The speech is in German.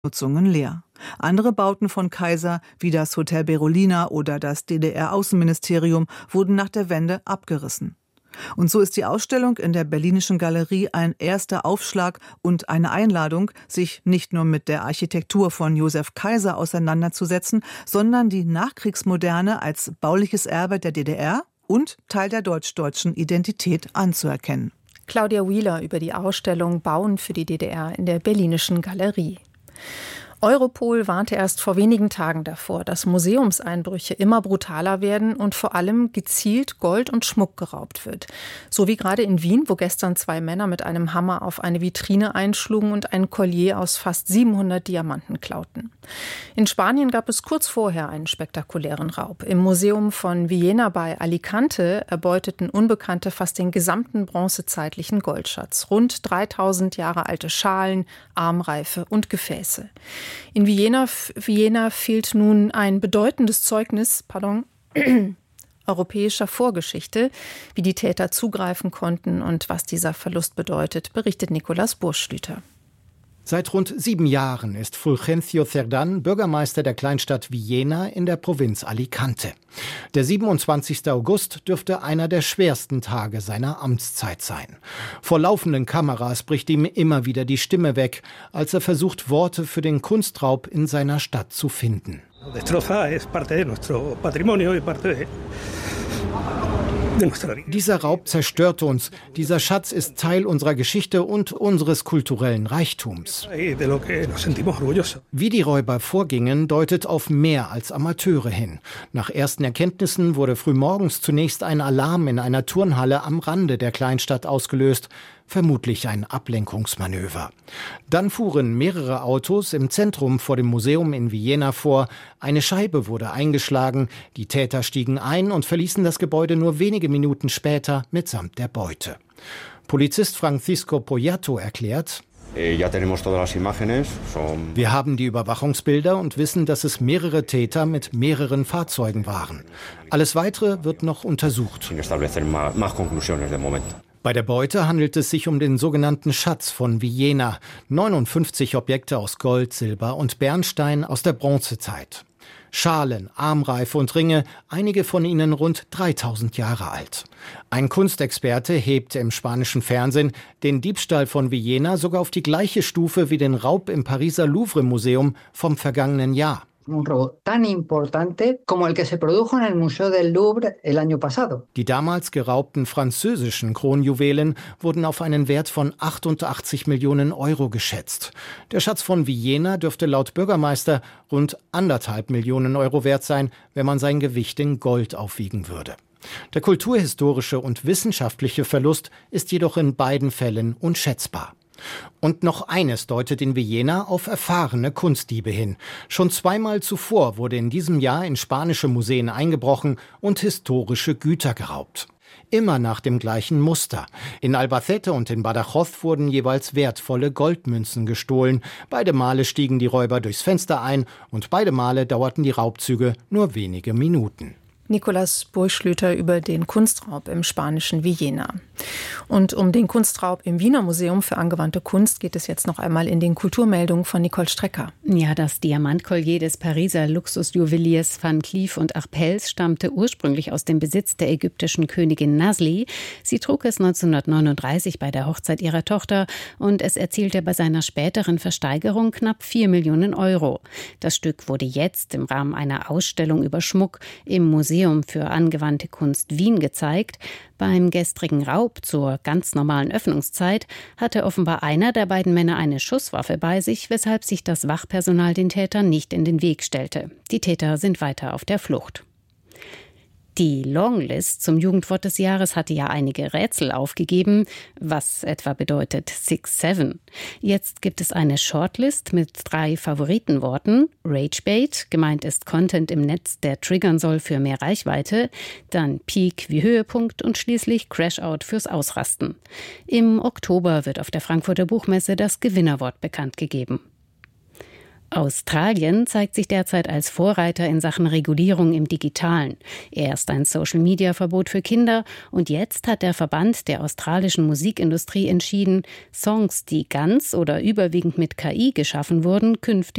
Nutzungen leer. Andere Bauten von Kaiser, wie das Hotel Berolina oder das DDR-Außenministerium, wurden nach der Wende abgerissen. Und so ist die Ausstellung in der Berlinischen Galerie ein erster Aufschlag und eine Einladung, sich nicht nur mit der Architektur von Josef Kaiser auseinanderzusetzen, sondern die Nachkriegsmoderne als bauliches Erbe der DDR und Teil der deutsch-deutschen Identität anzuerkennen. Claudia Wheeler über die Ausstellung Bauen für die DDR in der Berlinischen Galerie. Europol warnte erst vor wenigen Tagen davor, dass Museumseinbrüche immer brutaler werden und vor allem gezielt Gold und Schmuck geraubt wird. So wie gerade in Wien, wo gestern 2 Männer mit einem Hammer auf eine Vitrine einschlugen und ein Collier aus fast 700 Diamanten klauten. In Spanien gab es kurz vorher einen spektakulären Raub. Im Museum von Villena bei Alicante erbeuteten Unbekannte fast den gesamten bronzezeitlichen Goldschatz. Rund 3000 Jahre alte Schalen, Armreife und Gefäße. In Villena fehlt nun ein bedeutendes Zeugnis, europäischer Vorgeschichte, wie die Täter zugreifen konnten und was dieser Verlust bedeutet, berichtet Nicolas Burschlüter. Seit rund 7 Jahren ist Fulgencio Cerdán Bürgermeister der Kleinstadt Villena in der Provinz Alicante. Der 27. August dürfte einer der schwersten Tage seiner Amtszeit sein. Vor laufenden Kameras bricht ihm immer wieder die Stimme weg, als er versucht, Worte für den Kunstraub in seiner Stadt zu finden. Dieser Raub zerstört uns. Dieser Schatz ist Teil unserer Geschichte und unseres kulturellen Reichtums. Wie die Räuber vorgingen, deutet auf mehr als Amateure hin. Nach ersten Erkenntnissen wurde frühmorgens zunächst ein Alarm in einer Turnhalle am Rande der Kleinstadt ausgelöst. Vermutlich ein Ablenkungsmanöver. Dann fuhren mehrere Autos im Zentrum vor dem Museum in Villena vor. Eine Scheibe wurde eingeschlagen. Die Täter stiegen ein und verließen das Gebäude nur wenige Minuten später mitsamt der Beute. Polizist Francisco Poyato erklärt: Wir haben die Überwachungsbilder und wissen, dass es mehrere Täter mit mehreren Fahrzeugen waren. Alles Weitere wird noch untersucht. Bei der Beute handelt es sich um den sogenannten Schatz von Villena. 59 Objekte aus Gold, Silber und Bernstein aus der Bronzezeit. Schalen, Armreife und Ringe, einige von ihnen rund 3000 Jahre alt. Ein Kunstexperte hebt im spanischen Fernsehen den Diebstahl von Villena sogar auf die gleiche Stufe wie den Raub im Pariser Louvre-Museum vom vergangenen Jahr. Die damals geraubten französischen Kronjuwelen wurden auf einen Wert von 88 Millionen Euro geschätzt. Der Schatz von Villena dürfte laut Bürgermeister rund 1,5 Millionen Euro wert sein, wenn man sein Gewicht in Gold aufwiegen würde. Der kulturhistorische und wissenschaftliche Verlust ist jedoch in beiden Fällen unschätzbar. Und noch eines deutet in Villena auf erfahrene Kunstdiebe hin. Schon 2-mal zuvor wurde in diesem Jahr in spanische Museen eingebrochen und historische Güter geraubt. Immer nach dem gleichen Muster. In Albacete und in Badajoz wurden jeweils wertvolle Goldmünzen gestohlen. Beide Male stiegen die Räuber durchs Fenster ein und beide Male dauerten die Raubzüge nur wenige Minuten. Nicolas Burschlüter über den Kunstraub im spanischen Villena. Und um den Kunstraub im Wiener Museum für angewandte Kunst geht es jetzt noch einmal in den Kulturmeldungen von Nicole Strecker. Ja, das Diamantkollier des Pariser Luxusjuweliers Van Cleef & Arpels stammte ursprünglich aus dem Besitz der ägyptischen Königin Nasli. Sie trug es 1939 bei der Hochzeit ihrer Tochter und es erzielte bei seiner späteren Versteigerung knapp 4 Millionen Euro. Das Stück wurde jetzt im Rahmen einer Ausstellung über Schmuck im Museum für angewandte Kunst Wien gezeigt. Beim gestrigen Raub zur ganz normalen Öffnungszeit hatte offenbar einer der beiden Männer eine Schusswaffe bei sich, weshalb sich das Wachpersonal den Tätern nicht in den Weg stellte. Die Täter sind weiter auf der Flucht. Die Longlist zum Jugendwort des Jahres hatte ja einige Rätsel aufgegeben, was etwa bedeutet 6-7. Jetzt gibt es eine Shortlist mit 3 Favoritenworten. Ragebait, gemeint ist Content im Netz, der triggern soll für mehr Reichweite. Dann Peak wie Höhepunkt und schließlich Crashout fürs Ausrasten. Im Oktober wird auf der Frankfurter Buchmesse das Gewinnerwort bekannt gegeben. Australien zeigt sich derzeit als Vorreiter in Sachen Regulierung im Digitalen. Erst ein Social-Media-Verbot für Kinder und jetzt hat der Verband der australischen Musikindustrie entschieden, Songs, die ganz oder überwiegend mit KI geschaffen wurden, künftig